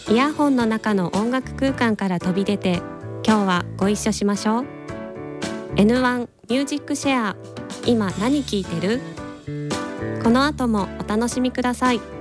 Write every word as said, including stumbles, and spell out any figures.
イヤホンの中の音楽空間から飛び出て、今日はご一緒しましょう。 エヌワン ミュージックシェア、今何聴いてる？この後もお楽しみください。